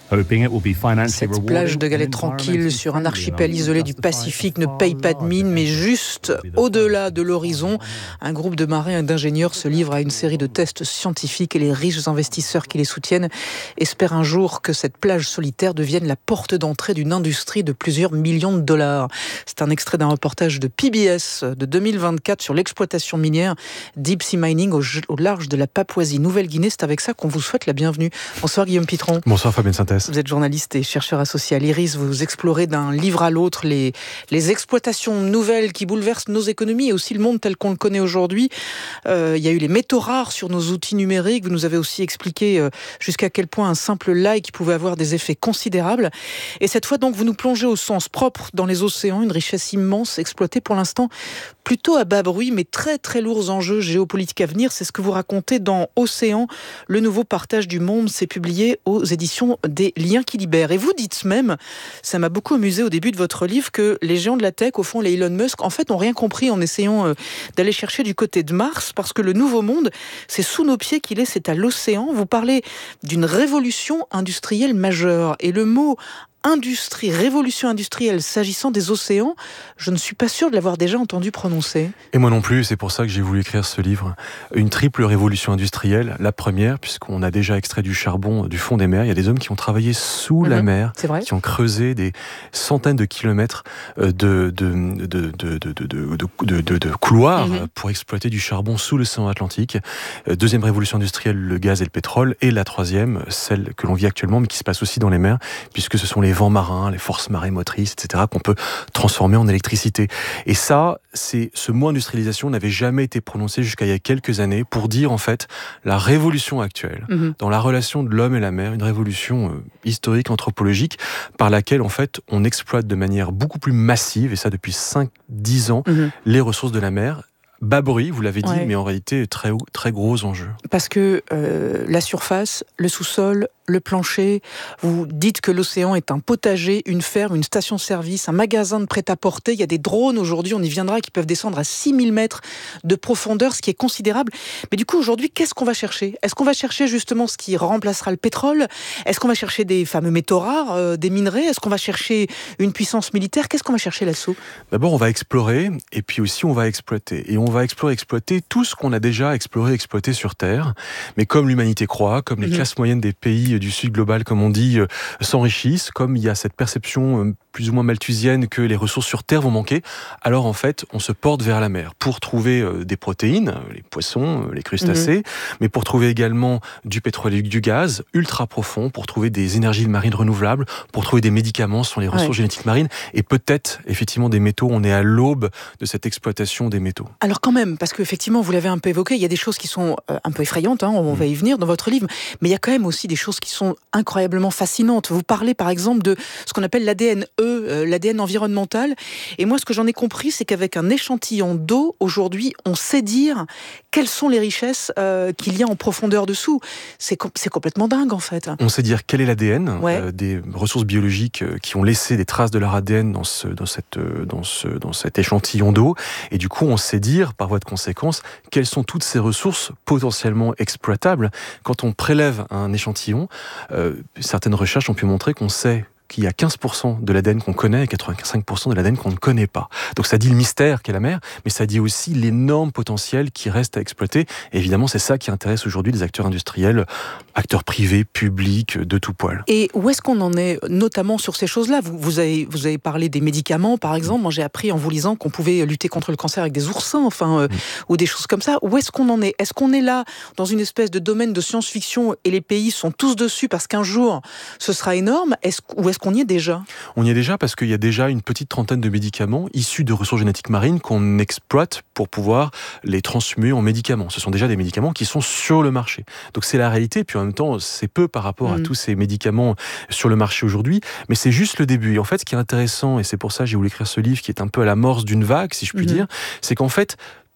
Cette plage de galets tranquille sur un archipel isolé du Pacifique ne paye pas de mine, mais juste au-delà de l'horizon, un groupe de marins et d'ingénieurs se livre à une série de tests scientifiques et les riches investisseurs qui les soutiennent espèrent un jour que cette plage solitaire devienne la porte d'entrée d'une industrie de plusieurs millions de dollars. C'est un extrait d'un reportage de P B S de deux mille vingt-quatre sur l'exploitation minière Deep Sea Mining au, au large de la Papouasie-Nouvelle-Guinée. C'est avec ça qu'on vous souhaite la bienvenue. Bonsoir Guillaume Pitron. Bonsoir Fabienne Synthèse. Vous êtes journaliste et chercheur associé à l'Iris. Vous explorez d'un livre à l'autre les, les exploitations nouvelles qui bouleversent nos économies et aussi le monde tel qu'on le connaît aujourd'hui. Euh, il y a eu les métaux rares sur nos outils numériques. Vous nous avez aussi expliqué euh, jusqu'à quel point un simple like pouvait avoir des effets considérables. Et cette fois donc, vous nous plongez au sens propre dans les océans, une richesse immense exploitée pour l'instant plutôt à bas bruit, mais très très lourds enjeux géopolitiques à venir. C'est ce que vous racontez dans Océan, le nouveau partage du monde. C'est publié aux éditions des Liens qui libèrent. Et vous dites même, ça m'a beaucoup amusé au début de votre livre, que les géants de la tech, au fond les Elon Musk, en fait, n'ont rien compris en essayant euh, d'aller chercher du côté de Mars, parce que le nouveau monde, c'est sous nos pieds qu'il est, c'est à l'océan. Vous parlez d'une révolution industrielle majeure. Et le mot industrie, révolution industrielle, s'agissant des océans, je ne suis pas sûre de l'avoir déjà entendu prononcer. Et moi non plus, c'est pour ça que j'ai voulu écrire ce livre. Une triple révolution industrielle. La première, puisqu'on a déjà extrait du charbon du fond des mers. Il y a des hommes qui ont travaillé sous mmh, la mer, qui ont creusé des centaines de kilomètres de, de, de, de, de, de, de, de, de, de couloirs mmh. pour exploiter du charbon sous l'océan Atlantique. Deuxième révolution industrielle, le gaz et le pétrole. Et la troisième, celle que l'on vit actuellement, mais qui se passe aussi dans les mers, puisque ce sont les vents marins, les forces marémotrices, et cetera, qu'on peut transformer en électricité. Et ça, c'est, ce mot industrialisation n'avait jamais été prononcé jusqu'à il y a quelques années pour dire, en fait, la révolution actuelle, mmh. dans la relation de l'homme et la mer, une révolution euh, historique, anthropologique, par laquelle, en fait, on exploite de manière beaucoup plus massive, et ça depuis cinq dix ans, mmh. les ressources de la mer. Bas bruit, vous l'avez dit, ouais. mais en réalité, très, très gros enjeux. Parce que euh, la surface, le sous-sol, le plancher, vous dites que l'océan est un potager, une ferme, une station-service, un magasin de prêt-à-porter. Il y a des drones aujourd'hui, on y viendra, qui peuvent descendre à six mille mètres de profondeur, ce qui est considérable. Mais du coup, aujourd'hui, qu'est-ce qu'on va chercher ? Est-ce qu'on va chercher justement ce qui remplacera le pétrole ? Est-ce qu'on va chercher des fameux métaux rares, euh, des minerais ? Est-ce qu'on va chercher une puissance militaire ? Qu'est-ce qu'on va chercher là-dessous ? D'abord, on va explorer, et puis aussi on va exploiter. Et on va explorer, exploiter tout ce qu'on a déjà exploré, exploité sur Terre. Mais comme l'humanité croît, comme les mmh. classes moyennes des pays du Sud global, comme on dit, euh, s'enrichissent, comme il y a cette perception euh, plus ou moins malthusienne que les ressources sur Terre vont manquer, alors en fait, on se porte vers la mer pour trouver euh, des protéines, les poissons, euh, les crustacés, mmh. mais pour trouver également du pétrole et du gaz ultra profond, pour trouver des énergies marines renouvelables, pour trouver des médicaments sur les ressources ouais. génétiques marines, et peut-être, effectivement, des métaux. On est à l'aube de cette exploitation des métaux. Alors quand même, parce qu'effectivement, vous l'avez un peu évoqué, il y a des choses qui sont euh, un peu effrayantes, hein, on mmh. va y venir dans votre livre, mais il y a quand même aussi des choses qui sont incroyablement fascinantes. Vous parlez par exemple de ce qu'on appelle l'A D N E, euh, l'A D N environnemental, et moi ce que j'en ai compris, c'est qu'avec un échantillon d'eau, aujourd'hui, on sait dire quelles sont les richesses euh, qu'il y a en profondeur dessous. C'est, com- c'est complètement dingue en fait. On sait dire quel est l'A D N, ouais. euh, des ressources biologiques euh, qui ont laissé des traces de leur A D N dans, ce, dans, cette, euh, dans, ce, dans cet échantillon d'eau, et du coup on sait dire, par voie de conséquence, quelles sont toutes ces ressources potentiellement exploitables. Quand on prélève un échantillon, euh, certaines recherches ont pu montrer qu'on sait qu'il y a quinze pour cent de l'A D N qu'on connaît et quatre-vingt-cinq pour cent de l'A D N qu'on ne connaît pas. Donc ça dit le mystère qu'est la mer, mais ça dit aussi l'énorme potentiel qui reste à exploiter. Et évidemment, c'est ça qui intéresse aujourd'hui les acteurs industriels, acteurs privés, publics, de tout poil. Et où est-ce qu'on en est, notamment sur ces choses-là ? vous, vous, avez, vous avez parlé des médicaments, par exemple. Moi, j'ai appris en vous lisant qu'on pouvait lutter contre le cancer avec des oursins, enfin, euh, mmh. ou des choses comme ça. Où est-ce qu'on en est ? Est-ce qu'on est là, dans une espèce de domaine de science-fiction, et les pays sont tous dessus parce qu'un jour, ce sera énorme ? Est-ce, ou est-ce qu'on y est déjà ? On y est déjà parce qu'il y a déjà une petite trentaine de médicaments issus de ressources génétiques marines qu'on exploite pour pouvoir les transmuer en médicaments. Ce sont déjà des médicaments qui sont sur le marché. Donc c'est la réalité, puis en même temps, c'est peu par rapport mmh. à tous ces médicaments sur le marché aujourd'hui, mais c'est juste le début. Et en fait, ce qui est intéressant, et c'est pour ça que j'ai voulu écrire ce livre qui est un peu à l'amorce d'une vague, si je puis mmh. dire, c'est qu'en fait,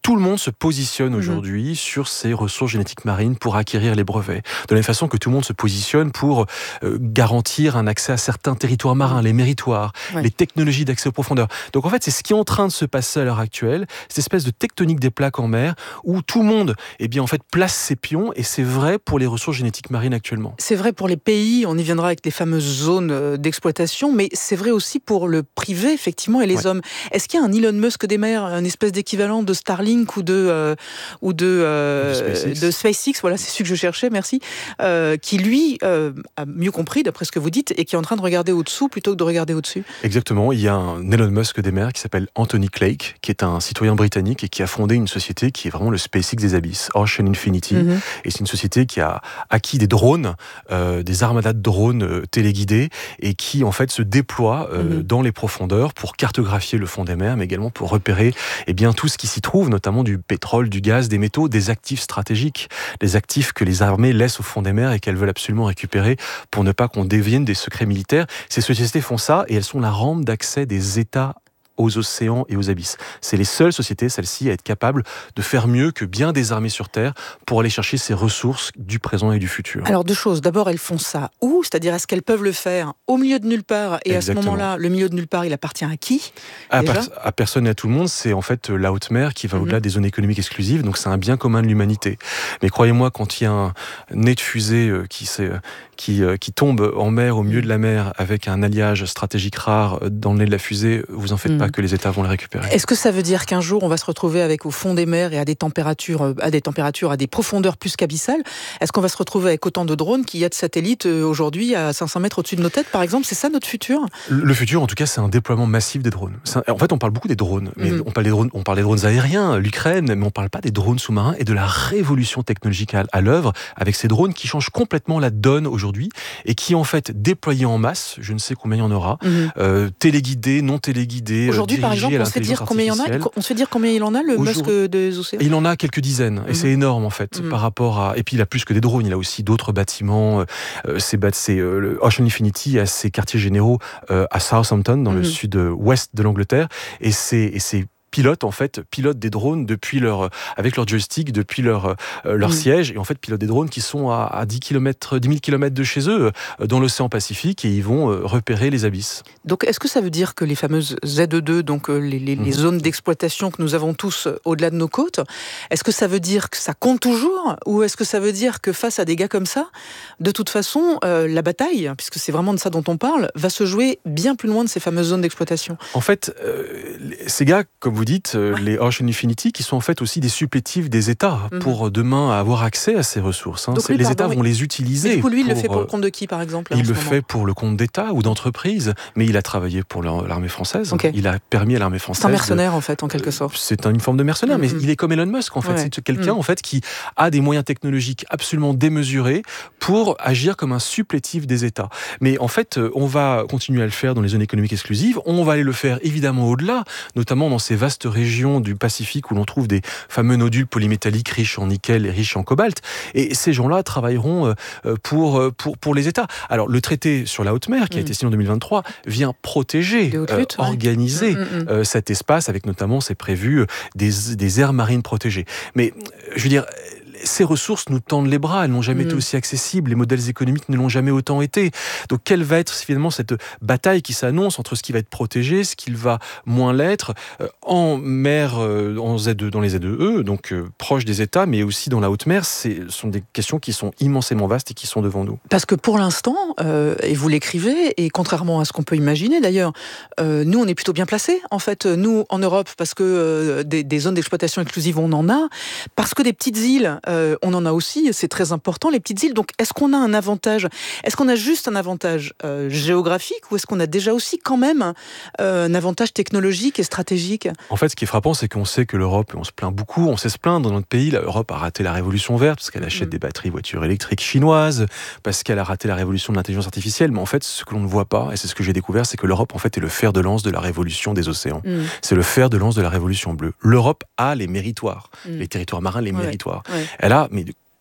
tout le monde se positionne aujourd'hui mmh. sur ces ressources génétiques marines pour acquérir les brevets. De la même façon que tout le monde se positionne pour euh, garantir un accès à certains territoires marins, les méritoires, ouais. les technologies d'accès aux profondeurs. Donc en fait, c'est ce qui est en train de se passer à l'heure actuelle, cette espèce de tectonique des plaques en mer, où tout le monde eh bien, en fait, place ses pions, et c'est vrai pour les ressources génétiques marines actuellement. C'est vrai pour les pays, on y viendra avec les fameuses zones d'exploitation, mais c'est vrai aussi pour le privé, effectivement, et les ouais. hommes. Est-ce qu'il y a un Elon Musk des mers, un espèce d'équivalent de Starlink ou de euh, ou de, euh, de, SpaceX. de SpaceX, voilà, c'est celui que je cherchais, merci, euh, qui lui euh, a mieux compris, d'après ce que vous dites, et qui est en train de regarder au-dessous plutôt que de regarder au-dessus. Exactement, il y a un Elon Musk des mers qui s'appelle Anthony Clegg, qui est un citoyen britannique et qui a fondé une société qui est vraiment le SpaceX des abysses, Ocean Infinity, mm-hmm. et c'est une société qui a acquis des drones, euh, des armadas de drones euh, téléguidés, et qui en fait se déploie euh, mm-hmm. dans les profondeurs pour cartographier le fond des mers, mais également pour repérer eh bien, tout ce qui s'y trouve, notamment du pétrole, du gaz, des métaux, des actifs stratégiques, des actifs que les armées laissent au fond des mers et qu'elles veulent absolument récupérer pour ne pas qu'on devienne des secrets militaires. Ces sociétés font ça et elles sont la rampe d'accès des États aux océans et aux abysses. C'est les seules sociétés, celles-ci, à être capables de faire mieux que bien des armées sur Terre pour aller chercher ces ressources du présent et du futur. Alors deux choses. D'abord, elles font ça où ? C'est-à-dire, est-ce qu'elles peuvent le faire au milieu de nulle part ? Et Exactement. À ce moment-là, le milieu de nulle part, il appartient à qui ? à, par- à personne et à tout le monde. C'est en fait la haute mer qui va mm-hmm. au-delà des zones économiques exclusives. Donc c'est un bien commun de l'humanité. Mais croyez-moi, quand il y a un nez de fusée euh, qui, euh, qui, euh, qui tombe en mer, au milieu de la mer, avec un alliage stratégique rare dans le nez de la fusée, vous en faites mm. pas que les États vont le récupérer. Est-ce que ça veut dire qu'un jour on va se retrouver avec au fond des mers et à des températures, à des températures, à des profondeurs plus qu'abyssales ? Est-ce qu'on va se retrouver avec autant de drones qu'il y a de satellites aujourd'hui à cinq cents mètres au-dessus de nos têtes, par exemple ? C'est ça notre futur ? Le futur, en tout cas, c'est un déploiement massif des drones. Un... En fait, on parle beaucoup des drones, mais mm-hmm. on parle des drones, on parle des drones aériens, l'Ukraine, mais on parle pas des drones sous-marins et de la révolution technologique à, à l'œuvre avec ces drones qui changent complètement la donne aujourd'hui et qui, en fait, déployés en masse, je ne sais combien il y en aura, mm-hmm. euh, téléguidés, non téléguidés. Aujourd'hui, par exemple, on se fait dire combien il y en a. On se fait dire combien il en a, le Musk des océans. Il en a quelques dizaines, et mmh. c'est énorme en fait mmh. par rapport à. Et puis il a plus que des drones, il a aussi d'autres bâtiments. Euh, c'est, c'est euh, le Ocean Infinity a ses quartiers généraux euh, à Southampton, dans mmh. le sud-ouest de l'Angleterre, et c'est et c'est pilotent en fait pilotent des drones depuis leur avec leur joystick depuis leur euh, leur mmh. siège, et en fait pilotent des drones qui sont à, à dix kilomètres, dix mille kilomètres de chez eux euh, dans l'océan Pacifique, et ils vont euh, repérer les abysses. Donc est-ce que ça veut dire que les fameuses Z E deux, donc euh, les, les, mmh. les zones d'exploitation que nous avons tous euh, au-delà de nos côtes, est-ce que ça veut dire que ça compte toujours, ou est-ce que ça veut dire que face à des gars comme ça, de toute façon euh, la bataille, puisque c'est vraiment de ça dont on parle, va se jouer bien plus loin de ces fameuses zones d'exploitation? En fait, euh, ces gars, comme vous dites, ouais. les Ocean Infinity, qui sont en fait aussi des supplétifs des États mm-hmm. pour demain avoir accès à ces ressources. Hein. Lui, les pardon, États oui. vont les utiliser. Mais du coup, lui, pour, il le fait pour le compte de qui, par exemple? Il le fait pour le compte d'États ou d'entreprises, mais il a travaillé pour l'armée française. Okay. Il a permis à l'armée française. C'est un mercenaire, de, en fait, en quelque sorte. C'est une forme de mercenaire, mm-hmm. mais il est comme Elon Musk, en fait. Ouais. C'est quelqu'un, mm-hmm. en fait, qui a des moyens technologiques absolument démesurés pour agir comme un supplétif des États. Mais en fait, on va continuer à le faire dans les zones économiques exclusives. On va aller le faire évidemment au-delà, notamment dans ces vastes régions du Pacifique où l'on trouve des fameux nodules polymétalliques riches en nickel et riches en cobalt. Et ces gens-là travailleront pour, pour, pour les États. Alors, le traité sur la haute mer, qui a mmh. été signé en deux mille vingt-trois, vient protéger, lutte, euh, ouais. organiser mmh, mmh. Euh, cet espace, avec notamment, c'est prévu, des, des aires marines protégées. Mais, je veux dire, ces ressources nous tendent les bras, elles n'ont jamais mmh. été aussi accessibles, les modèles économiques ne l'ont jamais autant été. Donc quelle va être finalement cette bataille qui s'annonce entre ce qui va être protégé, ce qui va moins l'être, euh, en mer, euh, en Z deux, dans les Z deux E, donc euh, proche des États, mais aussi dans la haute mer. Ce sont des questions qui sont immensément vastes et qui sont devant nous. Parce que pour l'instant, euh, et vous l'écrivez, et contrairement à ce qu'on peut imaginer d'ailleurs, euh, nous on est plutôt bien placés, en fait, nous en Europe, parce que euh, des, des zones d'exploitation exclusive on en a, parce que des petites îles, Euh, on en a aussi, c'est très important, les petites îles. Donc, est-ce qu'on a un avantage ? Est-ce qu'on a juste un avantage euh, géographique, ou est-ce qu'on a déjà aussi quand même euh, un avantage technologique et stratégique ? En fait, ce qui est frappant, c'est qu'on sait que l'Europe, on se plaint beaucoup, on sait se plaindre dans notre pays. L'Europe a raté la révolution verte parce qu'elle achète mmh. des batteries voitures électriques chinoises, parce qu'elle a raté la révolution de l'intelligence artificielle. Mais en fait, ce que l'on ne voit pas, et c'est ce que j'ai découvert, c'est que l'Europe, en fait, est le fer de lance de la révolution des océans. Mmh. C'est le fer de lance de la révolution bleue. L'Europe a les méritoires, mmh. les territoires marins, les ouais. méritoires. Ouais. Elle a, mais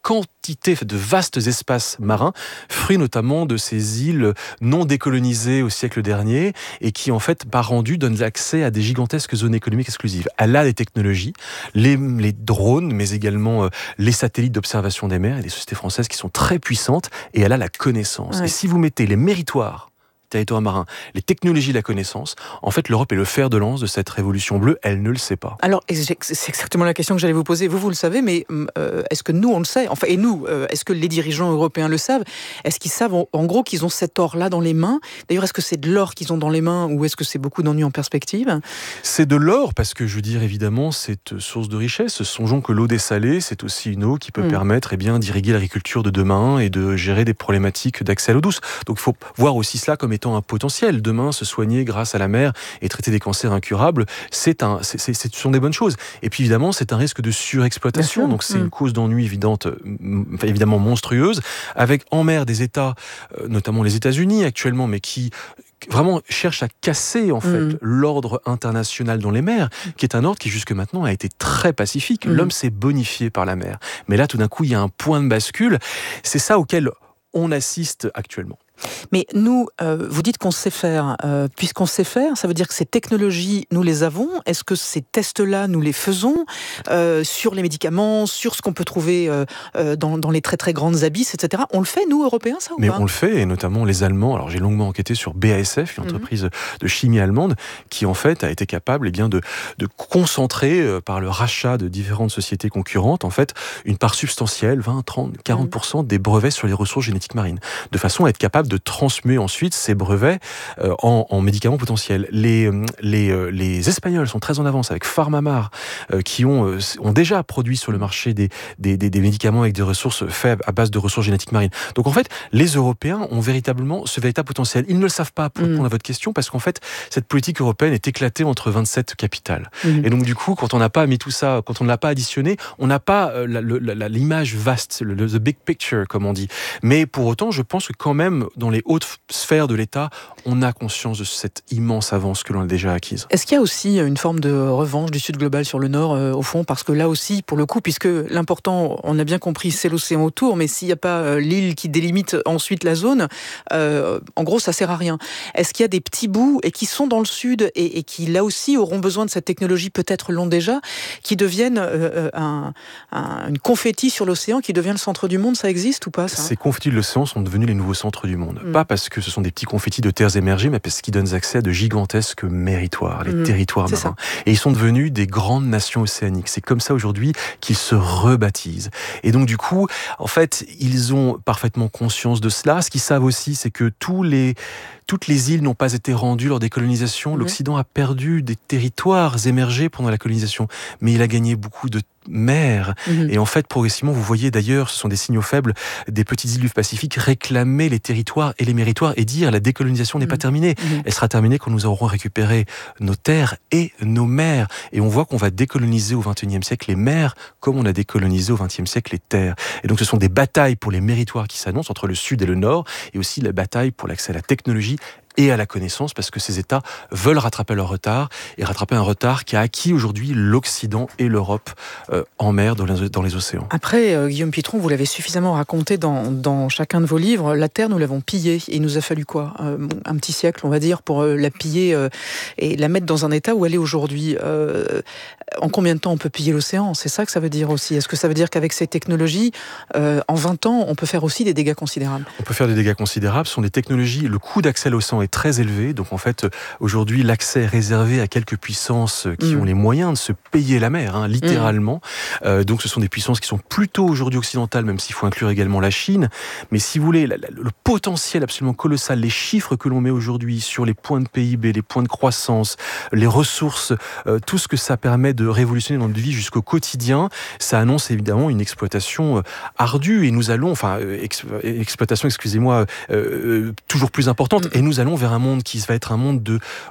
quantité, de vastes espaces marins, fruit notamment de ces îles non décolonisées au siècle dernier et qui en fait, par rendu, donnent l'accès à des gigantesques zones économiques exclusives. Elle a les technologies, les, les drones, mais également euh, les satellites d'observation des mers et des sociétés françaises qui sont très puissantes et elle a la connaissance. Ouais. Et si vous mettez les méritoires territoire marin, les technologies de la connaissance, en fait, l'Europe est le fer de lance de cette révolution bleue, elle ne le sait pas. Alors, c'est exactement la question que j'allais vous poser. Vous, vous le savez, mais euh, est-ce que nous, on le sait? Enfin, et nous, euh, est-ce que les dirigeants européens le savent? Est-ce qu'ils savent, en, en gros, qu'ils ont cet or-là dans les mains? D'ailleurs, est-ce que c'est de l'or qu'ils ont dans les mains ou est-ce que c'est beaucoup d'ennuis en perspective? C'est de l'or, parce que, je veux dire, évidemment, c'est source de richesse. Songeons que l'eau dessalée, c'est aussi une eau qui peut mmh. permettre eh bien, d'irriguer l'agriculture de demain et de gérer des problématiques d'accès à l'eau douce. Donc, il faut voir aussi cela comme étant un potentiel. Demain, se soigner grâce à la mer et traiter des cancers incurables, c'est un, c'est, c'est, ce sont des bonnes choses. Et puis évidemment, c'est un risque de surexploitation. Donc c'est mmh. une cause d'ennui évidente, enfin, évidemment monstrueuse, avec en mer des États, notamment les États-Unis actuellement, mais qui vraiment cherchent à casser en fait mmh. l'ordre international dans les mers, qui est un ordre qui jusque maintenant a été très pacifique. Mmh. L'homme s'est bonifié par la mer. Mais là, tout d'un coup, il y a un point de bascule. C'est ça auquel on assiste actuellement. Mais nous, euh, vous dites qu'on sait faire. Euh, puisqu'on sait faire, ça veut dire que ces technologies, nous les avons. Est-ce que ces tests-là, nous les faisons euh, sur les médicaments, sur ce qu'on peut trouver euh, dans, dans les très très grandes abysses, et cetera. On le fait, nous, Européens, ça ou Mais pas? on le fait, et notamment les Allemands. Alors j'ai longuement enquêté sur B A S F, une entreprise mm-hmm. de chimie allemande, qui en fait a été capable eh bien, de, de concentrer, euh, par le rachat de différentes sociétés concurrentes, en fait, une part substantielle, vingt, trente, quarante pour cent mm-hmm. des brevets sur les ressources génétiques marines, de façon à être capable de transmuer ensuite ces brevets euh, en, en médicaments potentiels. Les, les, euh, les Espagnols sont très en avance avec Pharmamar, euh, qui ont, euh, ont déjà produit sur le marché des, des, des, des médicaments avec des ressources faibles à base de ressources génétiques marines. Donc en fait, les Européens ont véritablement ce véritable potentiel. Ils ne le savent pas, pour répondre mmh. à votre question, parce qu'en fait, cette politique européenne est éclatée entre vingt-sept capitales. Mmh. Et donc du coup, quand on n'a pas mis tout ça, quand on ne l'a pas additionné, on n'a pas euh, la, la, la, l'image vaste, le, le the big picture, comme on dit. Mais pour autant, je pense que quand même, dans les hautes sphères de l'État, on a conscience de cette immense avance que l'on a déjà acquise. Est-ce qu'il y a aussi une forme de revanche du Sud global sur le Nord, euh, au fond? Parce que là aussi, pour le coup, puisque l'important, on a bien compris, c'est l'océan autour, mais s'il n'y a pas euh, l'île qui délimite ensuite la zone, euh, en gros, ça sert à rien. Est-ce qu'il y a des petits bouts, et qui sont dans le Sud, et, et qui, là aussi, auront besoin de cette technologie, peut-être l'ont déjà, qui deviennent euh, un, un, une confetti sur l'océan, qui devient le centre du monde? Ça existe ou pas, ça? Ces confettis de l'océan sont devenus les nouveaux centres du monde. Mmh. Pas parce que ce sont des petits confettis de terres émergées, mais parce qu'ils donnent accès à de gigantesques méritoires, les mmh, territoires marins. Et ils sont devenus des grandes nations océaniques. C'est comme ça aujourd'hui qu'ils se rebaptisent. Et donc du coup, en fait, ils ont parfaitement conscience de cela. Ce qu'ils savent aussi, c'est que tous les... Toutes les îles n'ont pas été rendues lors des colonisations. Mmh. L'Occident a perdu des territoires émergés pendant la colonisation, mais il a gagné beaucoup de mer. Mmh. Et en fait, progressivement, vous voyez d'ailleurs, ce sont des signaux faibles, des petites îles du Pacifique réclamer les territoires et les méritoires et dire la décolonisation n'est mmh. pas terminée. Mmh. Elle sera terminée quand nous aurons récupéré nos terres et nos mers. Et on voit qu'on va décoloniser au vingt et unième siècle les mers comme on a décolonisé au vingtième siècle les terres. Et donc ce sont des batailles pour les méritoires qui s'annoncent entre le Sud et le Nord, et aussi la bataille pour l'accès à la technologie et à la connaissance, parce que ces États veulent rattraper leur retard, et rattraper un retard qui a acquis aujourd'hui l'Occident et l'Europe euh, en mer, dans les, dans les océans. Après, euh, Guillaume Pitron, vous l'avez suffisamment raconté dans, dans chacun de vos livres, la Terre, nous l'avons pillée, et il nous a fallu quoi euh, un petit siècle, on va dire, pour euh, la piller euh, et la mettre dans un état où elle est aujourd'hui. Euh, en combien de temps on peut piller l'océan? C'est ça que ça veut dire aussi. Est-ce que ça veut dire qu'avec ces technologies, euh, en vingt ans, on peut faire aussi des dégâts considérables? On peut faire des dégâts considérables. Ce sont des technologies, le coût d'accès à l'océan est très élevé, donc en fait aujourd'hui l'accès est réservé à quelques puissances qui mmh. ont les moyens de se payer la mer, hein, littéralement. Mmh. Euh, donc ce sont des puissances qui sont plutôt aujourd'hui occidentales, même s'il faut inclure également la Chine. Mais si vous voulez, la, la, le potentiel absolument colossal, les chiffres que l'on met aujourd'hui sur les points de P I B, les points de croissance, les ressources, euh, tout ce que ça permet de révolutionner dans notre vie jusqu'au quotidien, ça annonce évidemment une exploitation euh, ardue, et nous allons, enfin euh, ex, exploitation, excusez-moi, euh, euh, toujours plus importante, mmh. et nous allons vers un monde qui va être un monde de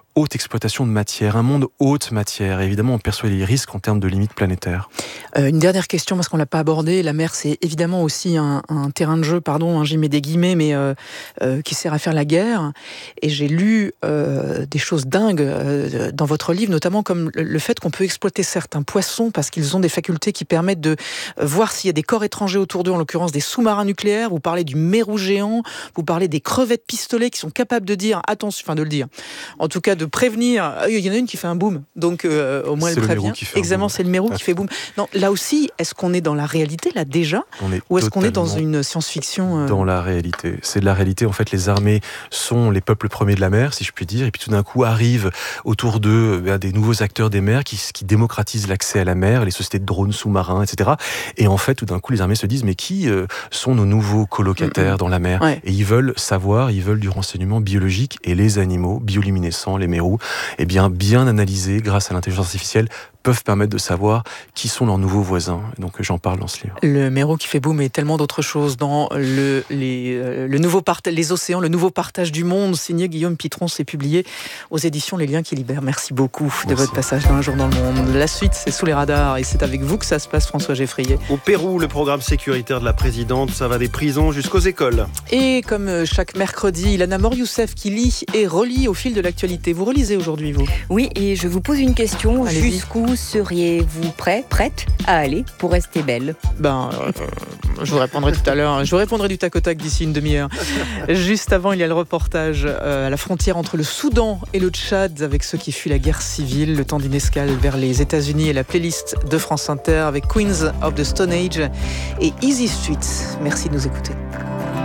haute exploitation de matière, un monde haute matière. Et évidemment, on perçoit les risques en termes de limites planétaires. Euh, une dernière question, parce qu'on ne l'a pas abordé. La mer, c'est évidemment aussi un, un terrain de jeu, pardon, hein, j'y mets des guillemets, mais euh, euh, qui sert à faire la guerre. Et j'ai lu euh, des choses dingues euh, dans votre livre, notamment comme le, le fait qu'on peut exploiter certains poissons parce qu'ils ont des facultés qui permettent de voir s'il y a des corps étrangers autour d'eux, en l'occurrence des sous-marins nucléaires. Vous parlez du mérou géant, vous parlez des crevettes pistolets qui sont capables de dire, attention, enfin de le dire, en tout cas de prévenir. Il y en a une qui fait un boom, donc euh, au moins c'est elle prévient. Exactement, c'est le mérou qui fait boom. Non, là aussi, est-ce qu'on est dans la réalité là déjà, ou est-ce qu'on est dans une science-fiction euh... Dans la réalité, c'est de la réalité. En fait, les armées sont les peuples premiers de la mer, si je puis dire, et puis tout d'un coup arrivent autour d'eux ben, des nouveaux acteurs des mers qui, qui démocratisent l'accès à la mer, les sociétés de drones sous-marins, et cetera. Et en fait, tout d'un coup, les armées se disent mais qui euh, sont nos nouveaux colocataires mmh, dans la mer ouais. Et ils veulent savoir, ils veulent du renseignement biologique, et les animaux bioluminescents, les mérous, eh bien bien analysés grâce à l'intelligence artificielle, peuvent permettre de savoir qui sont leurs nouveaux voisins. Donc j'en parle dans ce livre. Le mérou qui fait boom et tellement d'autres choses dans le, les, le nouveau part- les océans, le nouveau partage du monde, signé Guillaume Pitron, c'est publié aux éditions Les Liens qui libèrent. Merci beaucoup Merci. de votre passage dans Un jour dans le monde. La suite, c'est Sous les radars et c'est avec vous que ça se passe, François Geffrier. Au Pérou, le programme sécuritaire de la présidente, ça va des prisons jusqu'aux écoles. Et comme chaque mercredi, Ilana Mor-Youssef qui lit et relit au fil de l'actualité. Vous relisez aujourd'hui, vous ? Oui, et je vous pose une question. Allez-y. Jusqu'où seriez-vous prêt, prête à aller pour rester belle ? Ben, euh, je vous répondrai tout à l'heure. Je vous répondrai du tac au tac d'ici une demi-heure. Juste avant, il y a le reportage euh, à la frontière entre le Soudan et le Tchad avec ceux qui fuient la guerre civile. Le temps d'une escale vers les États-Unis et la playlist de France Inter avec Queens of the Stone Age et Easy Street. Merci de nous écouter.